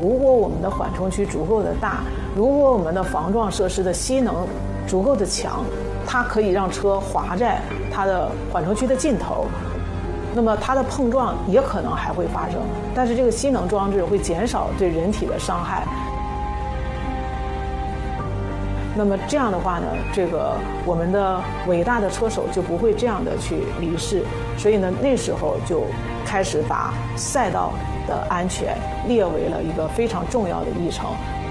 如果我们的缓冲区足够的大，如果我们的防撞设施的吸能足够的强，它可以让车滑在它的缓冲区的尽头，那么它的碰撞也可能还会发生，但是这个吸能装置会减少对人体的伤害。那么这样的话呢，这个我们的伟大的车手就不会这样的去离世。所以呢，那时候就开始把赛道的安全列为了一个非常重要的议程。